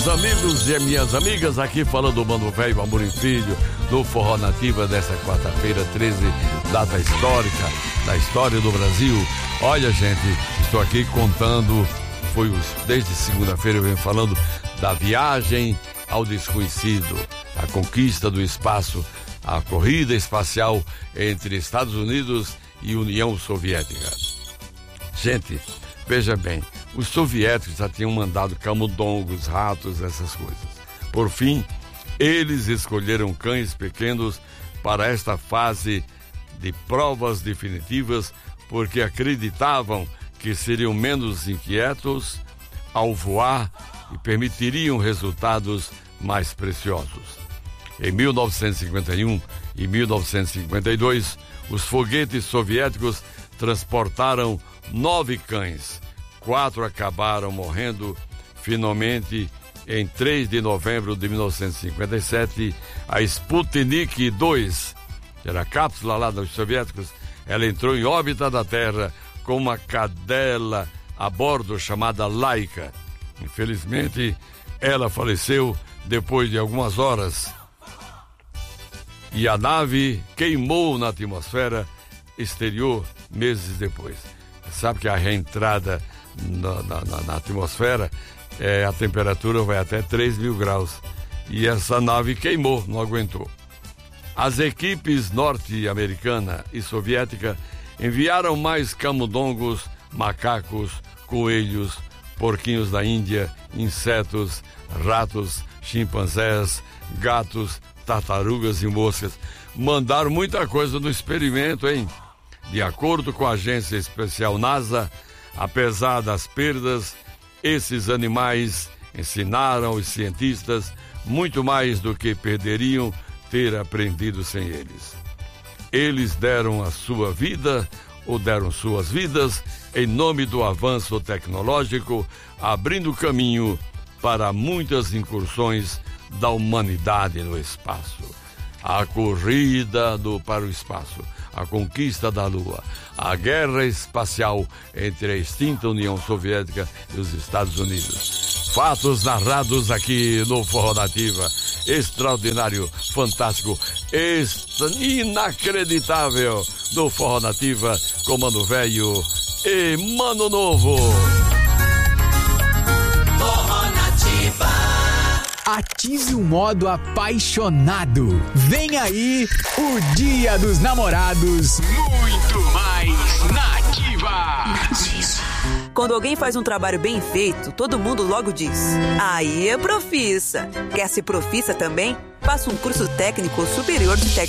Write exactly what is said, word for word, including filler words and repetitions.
meus amigos e minhas amigas, aqui falando o Mano Velho, Amorim Filho, no Forró Nativa dessa quarta-feira, treze, data histórica, da história do Brasil. Olha, gente, estou aqui contando, foi os, desde segunda-feira eu venho falando da viagem ao desconhecido, a conquista do espaço, a corrida espacial entre Estados Unidos e União Soviética. Gente, veja bem, os soviéticos já tinham mandado camundongos, ratos, essas coisas. Por fim, eles escolheram cães pequenos para esta fase de provas definitivas, porque acreditavam que seriam menos inquietos ao voar e permitiriam resultados mais preciosos. Em mil novecentos e cinquenta e um e mil novecentos e cinquenta e dois, os foguetes soviéticos transportaram nove cães. Quatro acabaram morrendo. Finalmente, em três de novembro de mil novecentos e cinquenta e sete, a Sputnik dois, que era a cápsula lá dos soviéticos, ela entrou em órbita da Terra com uma cadela a bordo chamada Laika. Infelizmente, ela faleceu depois de algumas horas. E a nave queimou na atmosfera exterior meses depois. Sabe que a reentrada na, na, na, na atmosfera, é, a temperatura vai até três mil graus. E essa nave queimou, não aguentou. As equipes norte-americana e soviética enviaram mais camundongos, macacos, coelhos, porquinhos da Índia, insetos, ratos, chimpanzés, gatos, tartarugas e moscas. Mandaram muita coisa no experimento, hein? De acordo com a agência especial NASA, apesar das perdas, esses animais ensinaram os cientistas muito mais do que perderiam ter aprendido sem eles. Eles deram a sua vida, ou deram suas vidas, em nome do avanço tecnológico, abrindo caminho para muitas incursões da humanidade no espaço. A corrida do, para o espaço, a conquista da Lua, a guerra espacial entre a extinta União Soviética e os Estados Unidos. Fatos narrados aqui no Forró Nativa. Extraordinário, fantástico, extra, inacreditável no Forró Nativa com Mano Velho e Mano Novo. Forró Nativa. Ative o modo apaixonado. Vem aí o Dia dos Namorados. Muito mais nativa. Quando alguém faz um trabalho bem feito, todo mundo logo diz: aí é profissa. Quer ser profissa também? Faça um curso técnico superior de técnica.